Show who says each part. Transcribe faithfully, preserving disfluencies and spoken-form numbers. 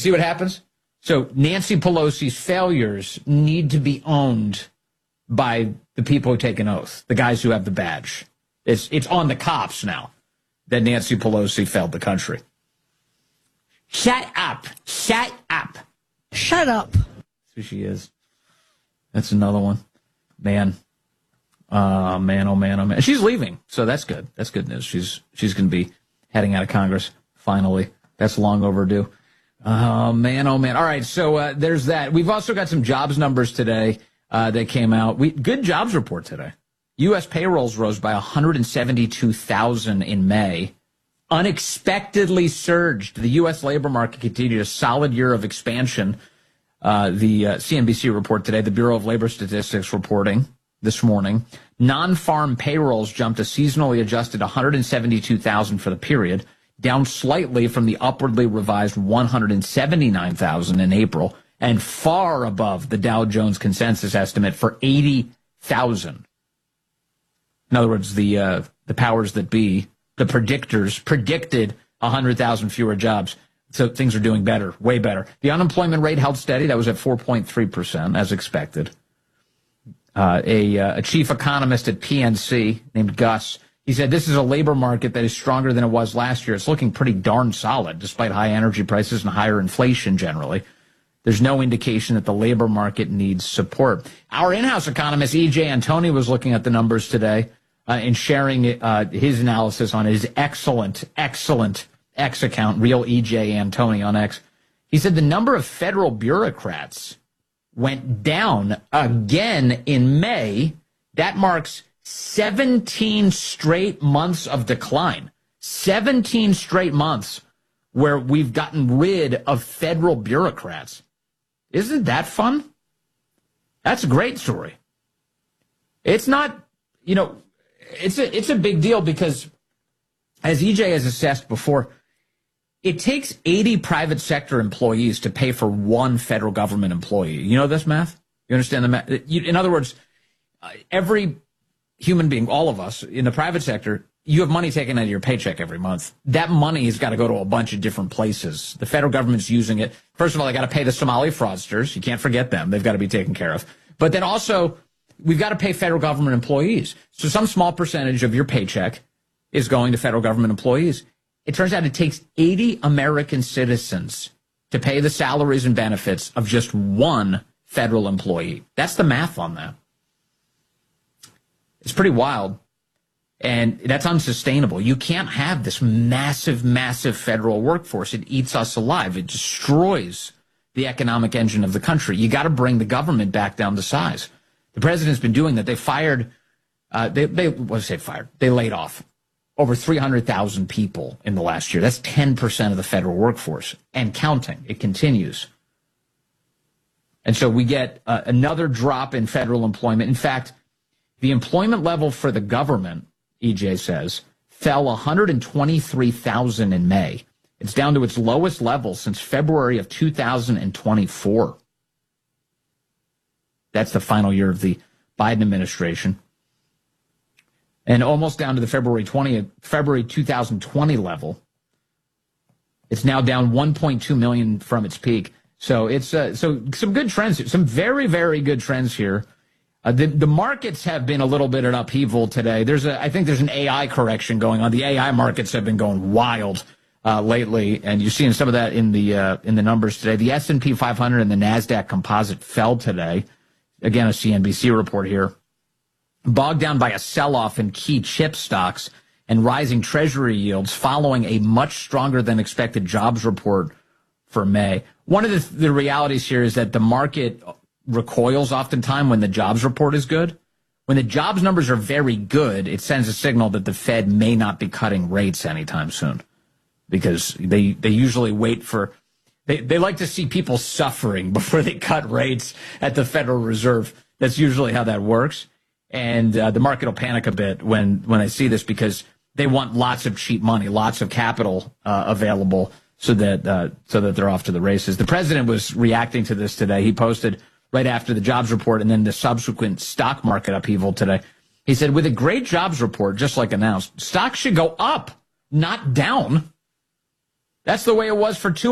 Speaker 1: See what happens? So Nancy Pelosi's failures need to be owned by the people who take an oath, the guys who have the badge. It's it's on the cops now that Nancy Pelosi failed the country. Shut up. Shut up.
Speaker 2: Shut up.
Speaker 1: That's who she is. That's another one. Man. Uh, man, oh, man, oh, man. She's leaving, so that's good. That's good news. She's she's going to be heading out of Congress, finally. That's long overdue. Oh, man, oh, man. All right, so uh, there's that. We've also got some jobs numbers today uh, that came out. We Good jobs report today. U S payrolls rose by one hundred seventy-two thousand in May. Unexpectedly surged. The U S labor market continued a solid year of expansion. Uh, the uh, C N B C report today, the Bureau of Labor Statistics reporting this morning. Non-farm payrolls jumped a seasonally adjusted one hundred seventy-two thousand for the period, down slightly from the upwardly revised one hundred seventy-nine thousand in April, and far above the Dow Jones consensus estimate for eighty thousand. In other words, the uh, the powers that be, the predictors, predicted one hundred thousand fewer jobs. So things are doing better, way better. The unemployment rate held steady. That was at four point three percent, as expected. Uh, a, uh, a chief economist at P N C named Gus, he said this is a labor market that is stronger than it was last year. It's looking pretty darn solid, despite high energy prices and higher inflation generally. There's no indication that the labor market needs support. Our in-house economist, E J Antoni, was looking at the numbers today uh, and sharing uh, his analysis on his excellent, excellent X account, Real E J Antoni on X. He said the number of federal bureaucrats went down again in May. That marks seventeen straight months of decline. seventeen straight months where we've gotten rid of federal bureaucrats. Isn't that fun? That's a great story. It's not, you know, it's a, it's a big deal because, as E J has assessed before, it takes eighty private sector employees to pay for one federal government employee. You know this math? You understand the math? You, in other words, uh, every human being, all of us in the private sector, you have money taken out of your paycheck every month. That money has got to go to a bunch of different places. The federal government's using it. First of all, they got to pay the Somali fraudsters. You can't forget them. They've got to be taken care of. But then also, we've got to pay federal government employees. So some small percentage of your paycheck is going to federal government employees. It turns out it takes eighty American citizens to pay the salaries and benefits of just one federal employee. That's the math on that. It's pretty wild. And that's unsustainable. You can't have this massive, massive federal workforce. It eats us alive. It destroys the economic engine of the country. You got to bring the government back down to size. The president's been doing that. They fired, uh, they, they, what did I say fired? They laid off over three hundred thousand people in the last year. That's ten percent of the federal workforce and counting. It continues. And so we get uh, another drop in federal employment. In fact, the employment level for the government, E J says, fell one hundred twenty-three thousand in May. It's down to its lowest level since February of two thousand twenty-four. That's the final year of the Biden administration. And almost down to the February twentieth, February two thousand twenty level. It's now down one point two million from its peak. So it's uh, so some good trends, some very, very good trends here. Uh, the, the markets have been a little bit in upheaval today. There's a, I think there's an A I correction going on. The A I markets have been going wild uh, lately, and you're seeing some of that in the uh, in the numbers today. The S and P five hundred and the NASDAQ composite fell today. Again, a C N B C report here. Bogged down by a sell-off in key chip stocks and rising treasury yields following a much stronger than expected jobs report for May. One of the, the realities here is that the market recoils oftentimes when the jobs report is good. When the jobs numbers are very good, it sends a signal that the Fed may not be cutting rates anytime soon, because they, they usually wait for, they, they like to see people suffering before they cut rates at the Federal Reserve. That's usually how that works. And uh, the market will panic a bit when, when they see this, because they want lots of cheap money, lots of capital uh, available so that uh, so that they're off to the races. The president was reacting to this today. He posted right after the jobs report and then the subsequent stock market upheaval today. He said, with a great jobs report, just like announced, stocks should go up, not down. That's the way it was for two